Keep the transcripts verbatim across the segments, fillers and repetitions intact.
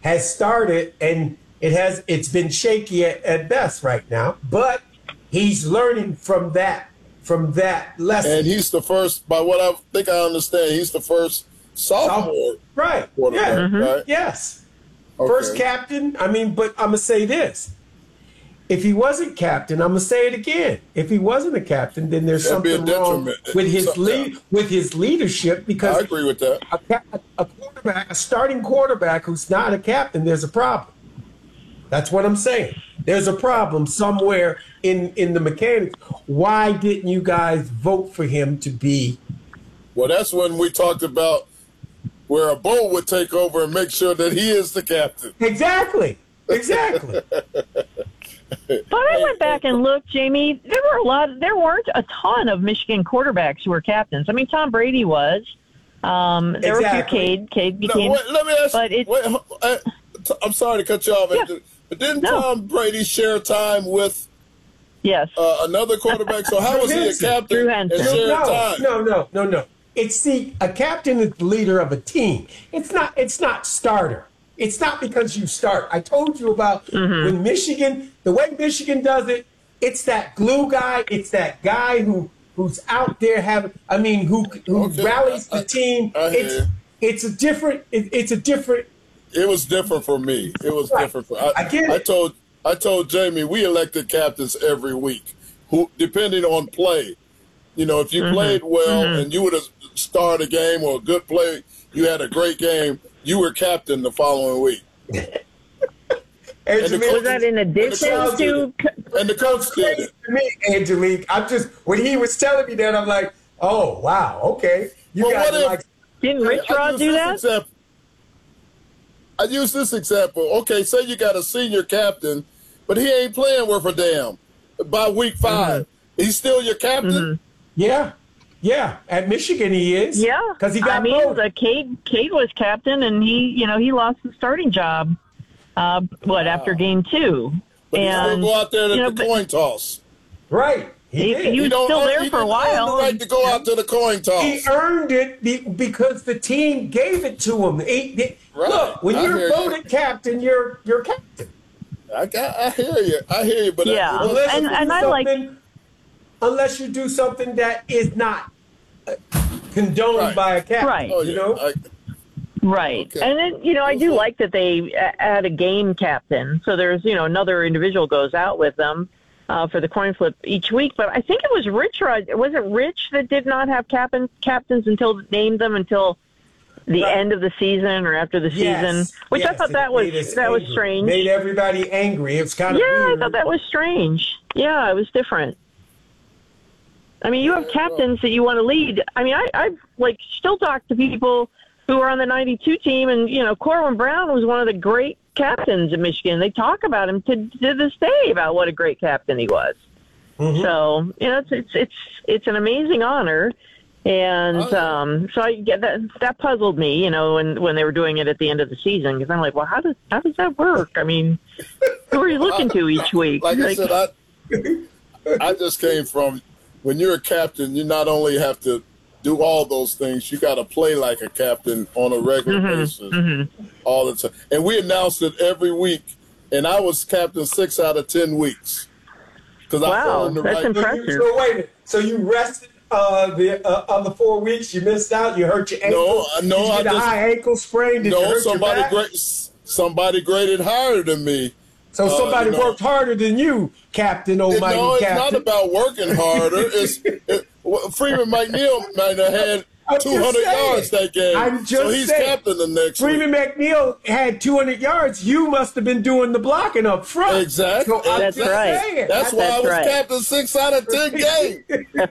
has started, and it has it's been shaky at, at best right now. But he's learning from that from that lesson. And he's the first, by what I think I understand, he's the first sophomore. Right. quarterback, Yeah. Mm-hmm. right? Yes. Okay. First captain. I mean, but I'm gonna say this. If he wasn't captain, I'm gonna say it again. If he wasn't a captain, then there's That'd be a something wrong detriment. with his So- lead yeah. with his leadership, because I agree with that. a, ca- a quarterback, a starting quarterback who's not a captain, there's a problem. That's what I'm saying. There's a problem somewhere in, in the mechanics. Why didn't you guys vote for him to be? Well, that's when we talked about where a bull would take over and make sure that he is the captain. Exactly. Exactly. But I went back and looked, Jamie. There were a lot. There weren't a ton of Michigan quarterbacks who were captains. I mean, Tom Brady was. Um, there Exactly. were a few. Cade. Cade No, became. wait, let me ask but you. it's Wait, I, I'm sorry to cut you off, Yeah. but didn't No. Tom Brady share time with yes. uh, another quarterback? So how was he a Henson. captain Drew and Henson. shared No, time? no, no, no, no. It's see, a captain is the leader of a team. It's not. It's not starter. It's not because you start. I told you about Mm-hmm. when Michigan, the way Michigan does it. It's that glue guy. It's that guy who who's out there having. I mean, who who Okay, rallies I- the team. I hear It's you. it's a different. It, it's a different. It was different for me. It was Right. different for I, I get I it. told I told Jamie we elected captains every week, who depending on play. You know, if you played well and you would have started a game or a good play, you had a great game, you were captain the following week. Angelique, Was that in addition coach to? And the coach did it. to me, Angelique? I'm just when he was telling me that, I'm like, oh wow, okay. You Well, guys what are if- like. Didn't Rich I Rod use do this that? Example. I use this example. Okay, say you got a senior captain, but he ain't playing worth a damn by week 5 He's still your captain? Yeah, yeah. At Michigan, he is. Yeah, because he got I mean, voted. the Cade Cade was captain, and he, you know, he lost the starting job. Uh, what after game two? But he still and go out there to you know, the but- coin toss. Right. He, He- did. he He, was don't still earn- there he for a didn't while. earn the right to go out to the coin toss. earned it be, because the team gave it to him. He- he- Right. Look, when I you're hear you. voted captain, you're you're captain. I got, I hear you. I hear you, but Yeah. it was- Unless And- you do and I like- something- unless you do something that is not uh, condoned Right. by a captain. Right. oh, You yeah. know. I, Right. Okay. And then, you know, I do Mhm. like that they a- add a game captain. So there's, you know, another individual goes out with them uh, for the coin flip each week. But I think it was Rich Rod. Was it Rich that did not have captain, captains until named them until the Right. end of the season or after the Yes, season? Which I yes, thought it that was made us that was angry. strange. Made everybody angry. It was kind of Yeah, I weird. thought that was strange. Yeah, it was different. I mean, you have captains that you want to lead. I mean, I, I've like still talked to people who were on the ninety-two team, and you know, Corwin Brown was one of the great captains in Michigan. They talk about him to, to this day about what a great captain he was. Mhm. So you know, it's it's it's it's an amazing honor, and Oh, yeah. um, so I get that that puzzled me. You know, when when they were doing it at the end of the season, because I'm like, well, how does how does that work? I mean, who are you looking to each week? like I said, I, I just came from when you're a captain, you not only have to do all those things, you got to play like a captain on a regular Mm-hmm, basis all the time. And we announced it every week, and I was captain six out of ten weeks. Because I Wow, earned the that's right. impressive. So, you, so wait a minute. So you rested uh, the uh, other four weeks. You missed out. You hurt your ankle. uh, no, Did you I get a just- high ankle sprain. Did you No, hurt somebody your back? great, somebody graded higher than me. So uh, somebody you know. worked harder than you, Captain Almighty No, it's Captain. not about working harder. It's it, well, Freeman McNeil might have had I'm just two hundred saying. yards that game, I'm just so he's saying. captain the next Freeman week. McNeil had two hundred yards. You must have been doing the blocking up front. Exactly. So I'm That's just right. saying. That's why That's I was right. captain six out of ten games.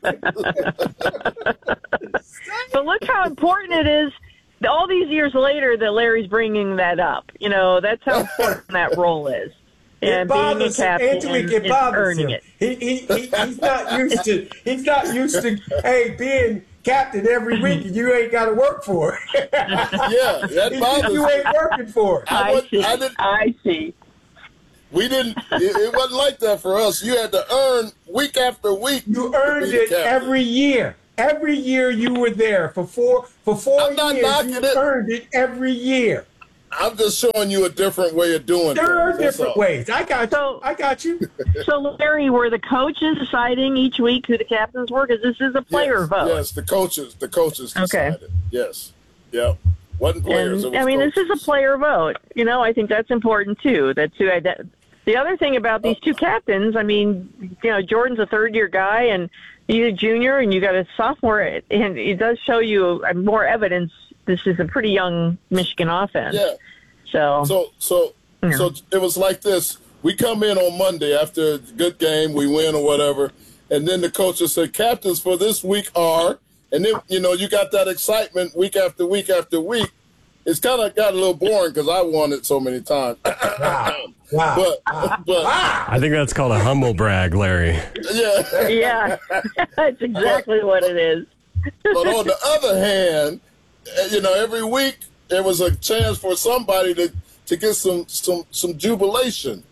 But look how important it is. All these years later, that Larry's bringing that up. You know, that's how important that role is. It And being a bothers him. captain Angelique, and, it and bothers earning him. it. He, he, he, he's not used to. He's not used to. Hey, being captain every week, and you ain't got to work for it. Yeah, that bothers you me. ain't working for it. I I would- see. I didn't- I see. We didn't. It, it wasn't like that for us. You had to earn week after week. You to earned be the it captain. every year. Every year you were there for four for four I'm not years. knocking You it. earned it every year. I'm just showing you a different way of doing There are things. That's different all. ways. I got you. So- I got you. So, Larry, were the coaches deciding each week who the captains were? Because this is a player yes, vote. Yes, the coaches. The coaches Okay. decided. Yes. Yep. Wasn't players. And, it was I mean, coaches. this is a player vote. You know, I think that's important too. That too. That, the other thing about these two captains, I mean, you know, Jordan's a third-year guy, and he's a junior, and you got a sophomore, and it does show you uh, more evidence. This is a pretty young Michigan offense. Yeah. So, So so Yeah. so it was like this. We come in on Monday after a good game, we win or whatever, and then the coaches say captains for this week are, and then you know you got that excitement week after week after week. It's kind of got a little boring because I won it so many times. Wow. Wow. But but I think that's called a humble brag, Larry. yeah. yeah, that's exactly what it is. But on the other hand, eh, you know, every week there was a chance for somebody to, to get some some some jubilation.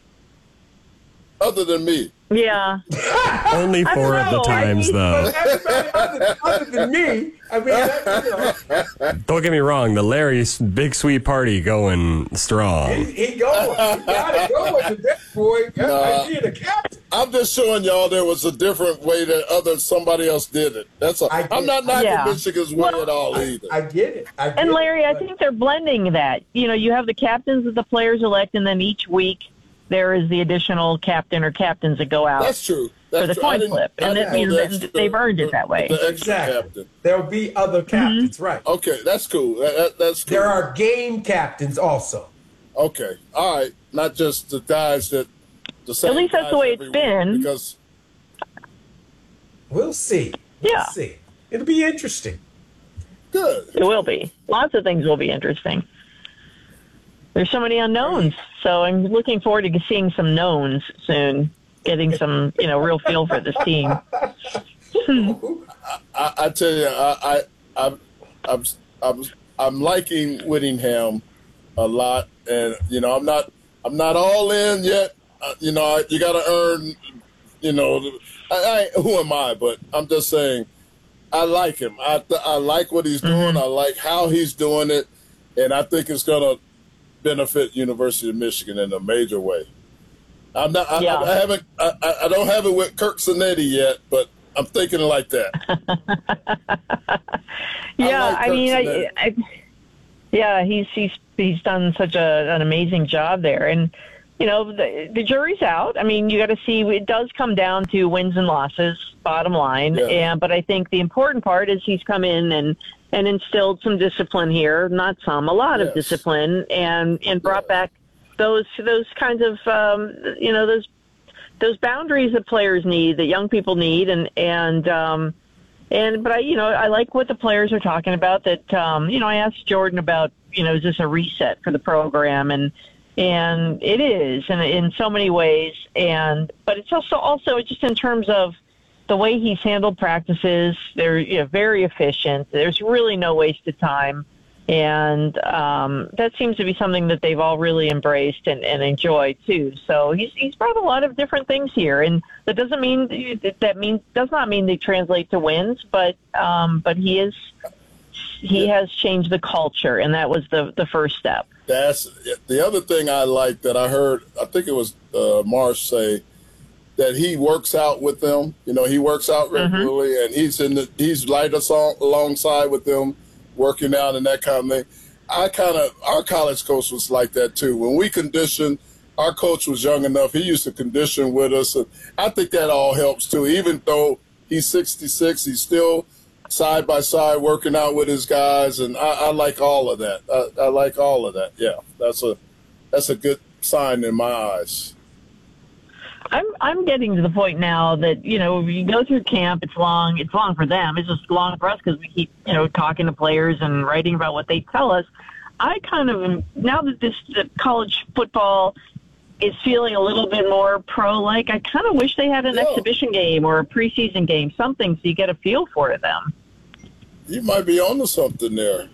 Other than me. Yeah. Only four of the know, I times, mean- though. Everybody other, other than me, I mean, that, you know, Don't get me wrong, the Larry's big sweet party going strong. he, he going. He gotta go with the big boy. Nah. I being a captain. I'm just showing y'all there was a different way that other somebody else did it. That's all. I get I'm not it. knocking Yeah. Michigan's way at all either. I get it. I get And Larry, it, I but- think they're blending that. You know, you have the captains that the players elect, and then each week there is the additional captain or captains that go out That's true. That's for the true. I coin didn't- flip, I and didn't that means know the that extra- they've earned it that way. The extra Exactly. captain. There'll be other captains, right? Okay, that's cool. That, that, that's cool. There are game captains also. Okay, all right. Not just the guys that. The same At least that's guys the way every it's been. week, Because We'll see. We'll Yeah. see. It'll be interesting. good. It will be. Lots of things will be interesting. There's so many unknowns, so I'm looking forward to seeing some knowns soon, getting some, you know, real feel for this team. I, I tell you, I, I, I'm, I'm, I'm, I'm liking Whittingham a lot, and you know, I'm not, I'm not all in yet. Uh, you know, I, you got to earn. You know, I, I, who am I? But I'm just saying, I like him. I, I like what he's doing. I like how he's doing it, and I think it's going to benefit University of Michigan in a major way. I'm not. I, Yeah. I, I haven't. I, I I don't have it with Kirk Cinetti yet, but I'm thinking like that. Yeah, like I, Kirk mean, I, Cinetti. I, yeah, he's he's he's done such a, an amazing job there, and you know the, the jury's out. I mean, you got to see. It does come down to wins and losses, bottom line. Yeah. And but I think the important part is he's come in and and instilled some discipline here, not some, a lot Yes. of discipline, and and brought Yeah. back those those kinds of um, you know those those boundaries that players need, that young people need, and and um, and but I you know I like what the players are talking about. That um, you know I asked Jordan about you know is this a reset for the program, and and it is in in so many ways, and but it's also also just in terms of the way he's handled practices. They're you know, very efficient. There's really no wasted time. And um, that seems to be something that they've all really embraced and, and enjoy too. So he's he's brought a lot of different things here, and that doesn't mean that means does not mean they translate to wins, but um, but he is he has changed the culture, and that was the the first step. That's the other thing I like that I heard. I think it was uh, Marsh say that he works out with them. You know, he works out regularly, mm-hmm. and he's in the he's right along, alongside with them, working out and that kind of thing. I kind of our college coach was like that too. When we conditioned, our coach was young enough. He used to condition with us, and I think that all helps too. Even though he's sixty-six, he's still side by side working out with his guys, and I, I like all of that. I, I like all of that. Yeah, that's a that's a good sign in my eyes. I'm I'm getting to the point now that you know you go through camp. It's long. It's long for them. It's just long for us because we keep you know talking to players and writing about what they tell us. I kind of am, now that this that college football is feeling a little bit more pro-like. I kind of wish they had an Yeah. exhibition game or a preseason game, something so you get a feel for them. You might be onto something there.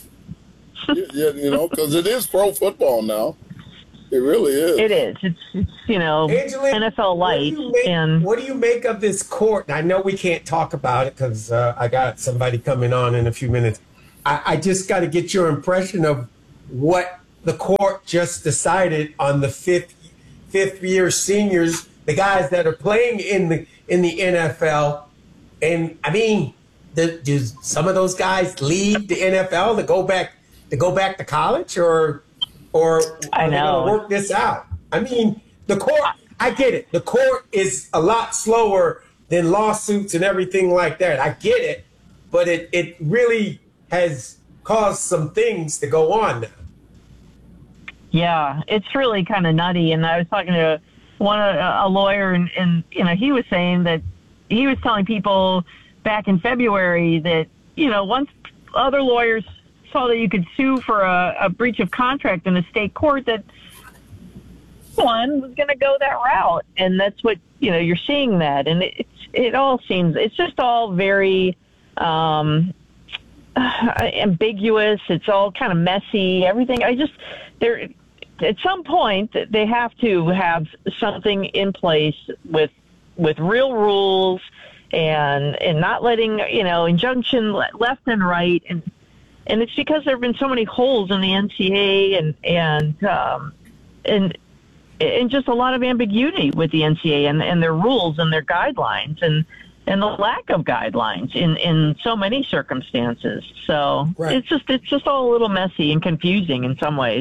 yeah, yeah, you know, because it is pro football now. It really is. It is. It's, it's you know Angela, N F L what do light you make- and what do you make of this court? And I know we can't talk about it because uh, I got somebody coming on in a few minutes. I, I just got to get your impression of what the court just decided on the fifth fifth year seniors, the guys that are playing in the in the N F L. And I mean, do, do some of those guys leave the N F L to go back to go back to college, or or I are they know. gonna work this out? I mean, the court. I get it. The court is a lot slower than lawsuits and everything like that. I get it, but it it really has caused some things to go on now. Yeah, it's really kind of nutty. And I was talking to one a, a lawyer, and, and you know, he was saying that he was telling people back in February that, you know, once other lawyers saw that you could sue for a, a breach of contract in a state court, that one was going to go that route. And that's what, you know, you're seeing that. And it, it's, it all seems, it's just all very um, ambiguous. It's all kind of messy. Everything. I just, there, at some point, they have to have something in place with with real rules and and not letting, you know, injunction left and right. And and it's because there have been so many holes in the N C A A and and um, and and just a lot of ambiguity with the N C A A and, and their rules and their guidelines and and the lack of guidelines in, in so many circumstances. So right. it's just it's just all a little messy and confusing in some ways.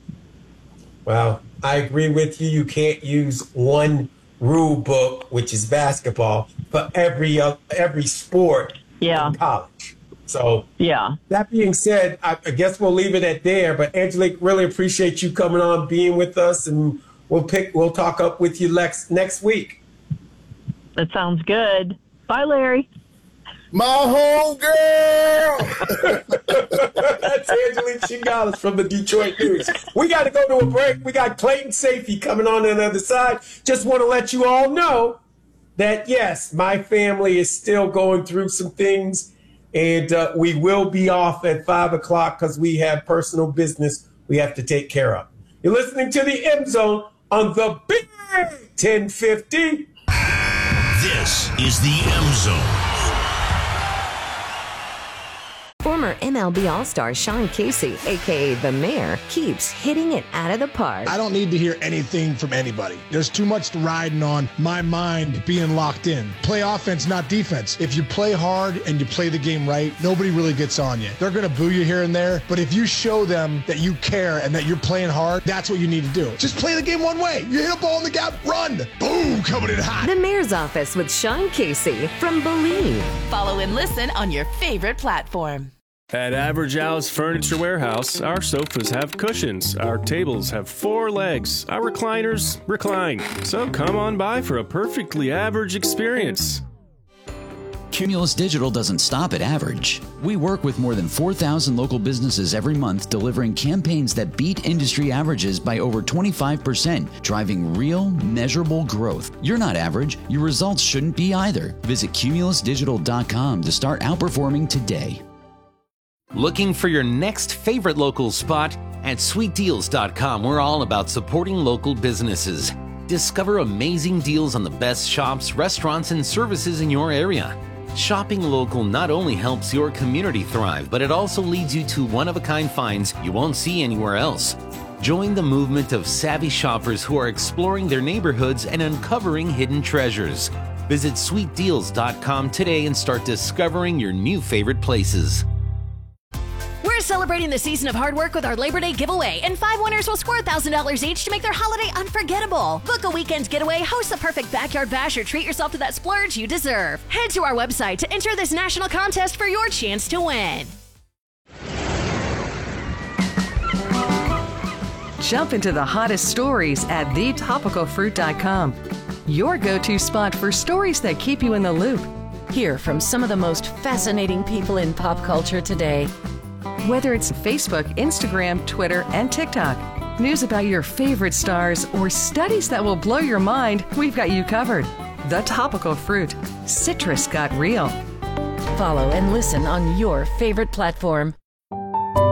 Well, I agree with you. You can't use one rule book, which is basketball, for every uh, every sport Yeah. in college. So Yeah. that being said, I, I guess we'll leave it at there. But Angelique, really appreciate you coming on, being with us, and we'll pick we'll talk up with you next next week. That sounds good. Bye, Larry. My homegirl. That's Angelique Chingales from the Detroit News. We got to go to a break. We got Clayton Sayfie coming on the other side. Just want to let you all know that, yes, my family is still going through some things, and uh, we will be off at five o'clock because we have personal business we have to take care of. You're listening to the M Zone on the Big ten fifty. This is the M Zone. Former M L B All-Star Sean Casey, a k a. The Mayor, keeps hitting it out of the park. I don't need to hear anything from anybody. There's too much riding on my mind being locked in. Play offense, not defense. If you play hard and you play the game right, nobody really gets on you. They're going to boo you here and there, but if you show them that you care and that you're playing hard, that's what you need to do. Just play the game one way. You hit a ball in the gap, run. Boom, coming in hot. The Mayor's Office with Sean Casey from Believe. Follow and listen on your favorite platform. At Average Al's Furniture Warehouse, our sofas have cushions, our tables have four legs, our recliners recline. So come on by for a perfectly average experience. Cumulus Digital doesn't stop at average. We work with more than four thousand local businesses every month, delivering campaigns that beat industry averages by over twenty-five percent, driving real, measurable growth. You're not average. Your results shouldn't be either. Visit cumulus digital dot com to start outperforming today. Looking for your next favorite local spot? At sweet deals dot com, we're all about supporting local businesses. Discover amazing deals on the best shops, restaurants, and services in your area. Shopping local not only helps your community thrive, but it also leads you to one-of-a-kind finds you won't see anywhere else. Join the movement of savvy shoppers who are exploring their neighborhoods and uncovering hidden treasures. Visit sweet deals dot com today and start discovering your new favorite places. We're celebrating the season of hard work with our Labor Day giveaway, and five winners will score one thousand dollars each to make their holiday unforgettable. Book a weekend getaway, host the perfect backyard bash, or treat yourself to that splurge you deserve. Head to our website to enter this national contest for your chance to win. Jump into the hottest stories at the topical fruit dot com. Your go-to spot for stories that keep you in the loop. Hear from some of the most fascinating people in pop culture today. Whether it's Facebook, Instagram, Twitter, and TikTok, news about your favorite stars, or studies that will blow your mind, we've got you covered. The Topical Fruit. Citrus got real. Follow and listen on your favorite platform.